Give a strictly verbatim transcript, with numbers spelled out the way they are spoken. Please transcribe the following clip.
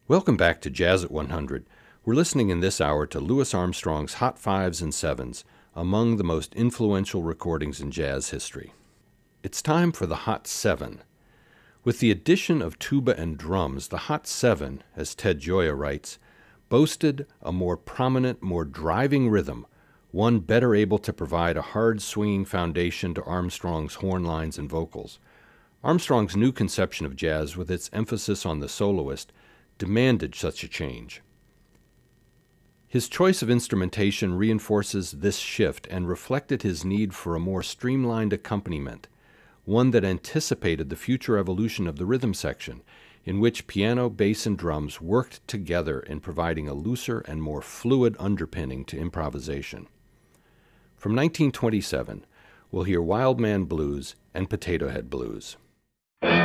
Welcome back to Jazz at one hundred. We're listening in this hour to Louis Armstrong's Hot Fives and Sevens, among the most influential recordings in jazz history. It's time for the Hot Seven. With the addition of tuba and drums, the Hot Seven, as Ted Gioia writes, boasted a more prominent, more driving rhythm, one better able to provide a hard-swinging foundation to Armstrong's horn lines and vocals. Armstrong's new conception of jazz, with its emphasis on the soloist, demanded such a change. His choice of instrumentation reinforces this shift and reflected his need for a more streamlined accompaniment, one that anticipated the future evolution of the rhythm section, in which piano, bass, and drums worked together in providing a looser and more fluid underpinning to improvisation. From nineteen twenty-seven, we'll hear Wild Man Blues and Potato Head Blues.